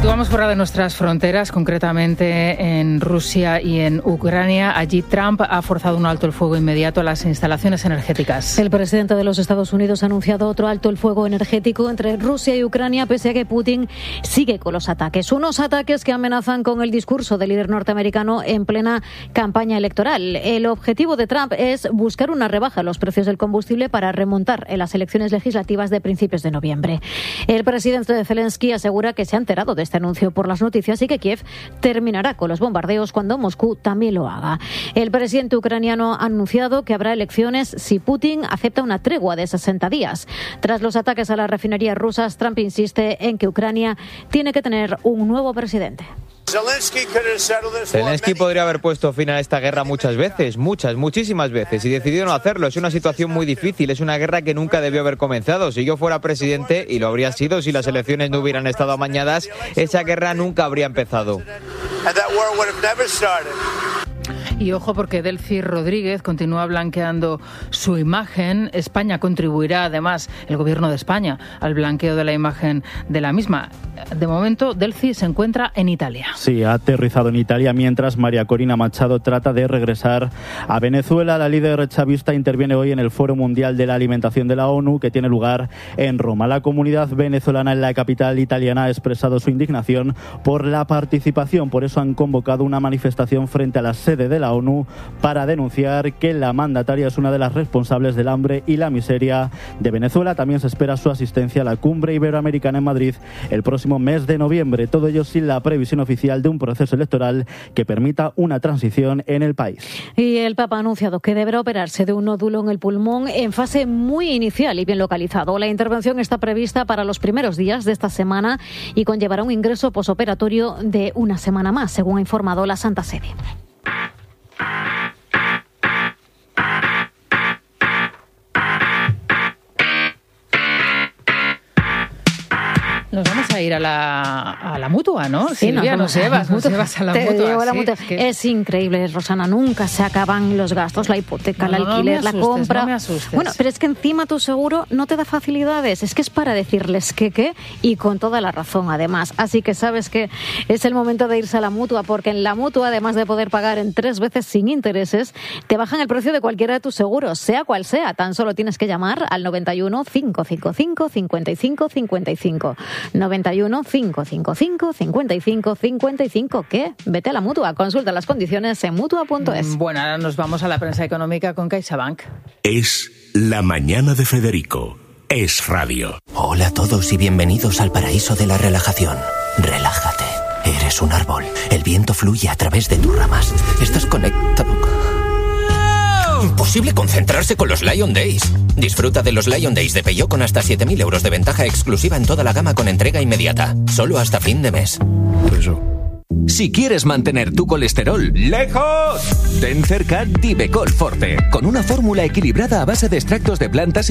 Situamos fuera de nuestras fronteras, concretamente en Rusia y en Ucrania. Allí Trump ha forzado un alto el fuego inmediato a las instalaciones energéticas. El presidente de los Estados Unidos ha anunciado otro alto el fuego energético entre Rusia y Ucrania, pese a que Putin sigue con los ataques. Unos ataques que amenazan con el discurso del líder norteamericano en plena campaña electoral. El objetivo de Trump es buscar una rebaja en los precios del combustible para remontar en las elecciones legislativas de principios de noviembre. El presidente Zelensky asegura que se ha enterado de este anuncio por las noticias y que Kiev terminará con los bombardeos cuando Moscú también lo haga. El presidente ucraniano ha anunciado que habrá elecciones si Putin acepta una tregua de 60 días. Tras los ataques a las refinerías rusas, Trump insiste en que Ucrania tiene que tener un nuevo presidente. Zelensky podría haber puesto fin a esta guerra muchísimas veces, y decidió no hacerlo. Es una situación muy difícil, es una guerra que nunca debió haber comenzado. Si yo fuera presidente, y lo habría sido si las elecciones no hubieran estado amañadas, esa guerra nunca habría empezado. Y ojo, porque Delcy Rodríguez continúa blanqueando su imagen. España contribuirá, además, el gobierno de España, al blanqueo de la imagen de la misma. De momento, Delcy se encuentra en Italia. Sí, ha aterrizado en Italia mientras María Corina Machado trata de regresar a Venezuela. La líder chavista interviene hoy en el Foro Mundial de la Alimentación de la ONU, que tiene lugar en Roma. La comunidad venezolana en la capital italiana ha expresado su indignación por la participación. Por eso han convocado una manifestación frente a la sede de la ONU para denunciar que la mandataria es una de las responsables del hambre y la miseria de Venezuela. También se espera su asistencia a la cumbre iberoamericana en Madrid el próximo mes de noviembre. Todo ello sin la previsión oficial de un proceso electoral que permita una transición en el país. Y el Papa ha anunciado que deberá operarse de un nódulo en el pulmón en fase muy inicial y bien localizado. La intervención está prevista para los primeros días de esta semana y conllevará un ingreso posoperatorio de una semana más, según ha informado la Santa Sede. Nos vamos a ir a la Mutua, ¿no? Sí, Silvia, nos llevas a la Mutua. La Mutua. Es increíble, Rosana, nunca se acaban los gastos, la hipoteca, el alquiler, la compra. No me asustes. Bueno, pero es que encima tu seguro no te da facilidades, es que es para decirles que y con toda la razón además. Así que sabes que es el momento de irse a la Mutua, porque en la Mutua, además de poder pagar en 3 veces sin intereses, te bajan el precio de cualquiera de tus seguros, sea cual sea. Tan solo tienes que llamar al 91 555 55 55. 91 555 55 55. ¿Qué? Vete a la Mutua. Consulta las condiciones en mutua.es. Bueno, ahora nos vamos a la prensa económica con CaixaBank. Es La Mañana de Federico. Es radio. Hola a todos y bienvenidos al paraíso de la relajación. Relájate. Eres un árbol. El viento fluye a través de tus ramas. Estás conectado. Imposible concentrarse con los Lion Days. Disfruta de los Lion Days de Peugeot con hasta 7.000 euros de ventaja exclusiva en toda la gama con entrega inmediata. Solo hasta fin de mes. Si quieres mantener tu colesterol lejos, ten cerca Divecol Forte, con una fórmula equilibrada a base de extractos de plantas y